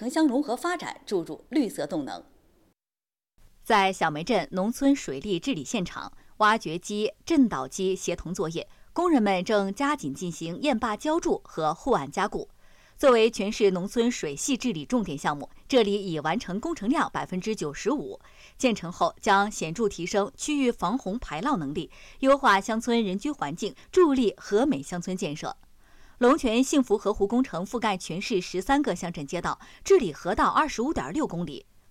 城乡融合发展注入绿色动能。 在小梅镇农村水利治理现场，挖掘机、震导机协同作业，工人们正加紧进行堰坝浇筑和护岸加固。作为全市农村水系治理重点项目，这里已完成工程量95%，建成后将显著提升区域防洪排涝能力，优化乡村人居环境，助力和美乡村建设。龙泉幸福河湖工程覆盖全市13个乡镇街道，治理河道25.6公里。